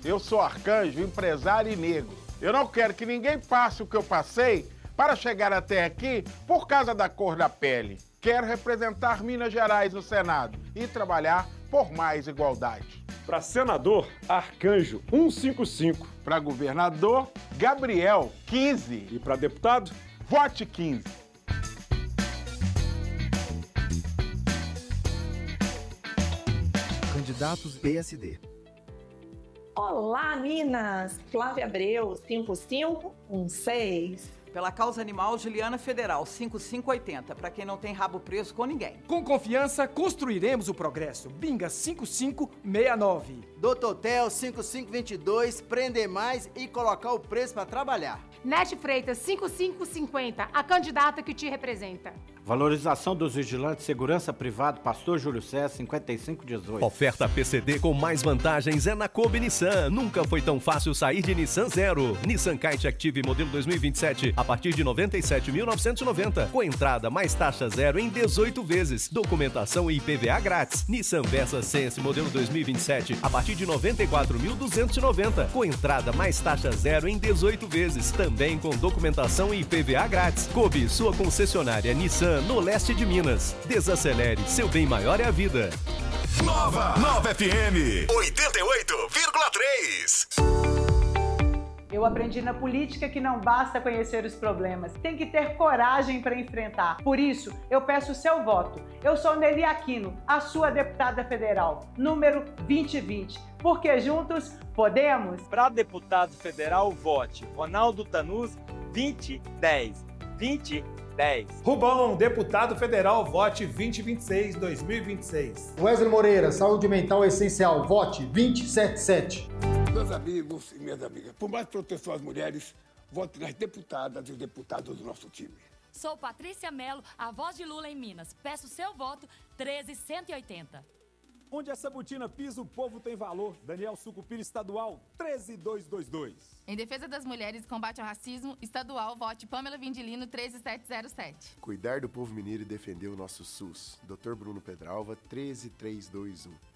Eu sou Arcanjo, empresário e negro. Eu não quero que ninguém passe o que eu passei para chegar até aqui por causa da cor da pele. Quero representar Minas Gerais no Senado e trabalhar por mais igualdade. Para senador, Arcanjo 155. Para governador, Gabriel 15. E para deputado, vote 15. Candidatos PSD. Olá, Minas! Flávia Abreu, 5516. Pela causa animal, Juliana Federal, 5580. Para quem não tem rabo preso com ninguém. Com confiança, construiremos o progresso. Binga 5569. Doutor Tel, 5522. Prender mais e colocar o preço para trabalhar. Nete Freitas, 5550. A candidata que te representa. Valorização dos vigilantes de segurança privado, Pastor Júlio César, 5518. Oferta PCD com mais vantagens é na Kobe Nissan. Nunca foi tão fácil sair de Nissan Zero. Nissan Kite Active modelo 2027 a partir de R$ 97.990. Com entrada mais taxa zero em 18 vezes. Documentação e IPVA grátis. Nissan Versa Sense modelo 2027 a partir de R$ 94.290. Com entrada mais taxa zero em 18 vezes. Também com documentação e IPVA grátis. Kobe, sua concessionária Nissan no leste de Minas. Desacelere, seu bem maior é a vida. Nova FM 88,3. Eu aprendi na política que não basta conhecer os problemas, tem que ter coragem para enfrentar. Por isso, eu peço o seu voto. Eu sou Nelly Aquino, a sua deputada federal, número 2020. Porque juntos podemos. Para deputado federal, vote Ronaldo Tanus 2010. 2010. Rubão, deputado federal, vote 2026-2026. Wesley Moreira, saúde mental essencial, vote 2077. Meus amigos e minhas amigas, por mais proteção às mulheres, vote nas deputadas e os deputados do nosso time. Sou Patrícia Mello, a voz de Lula em Minas. Peço seu voto 13180. Onde essa botina pisa, o povo tem valor. Daniel Sucupira Estadual, 13222. Em defesa das mulheres e combate ao racismo, estadual, vote Pamela Vindilino, 13707. Cuidar do povo mineiro e defender o nosso SUS. Dr. Bruno Pedralva, 13321.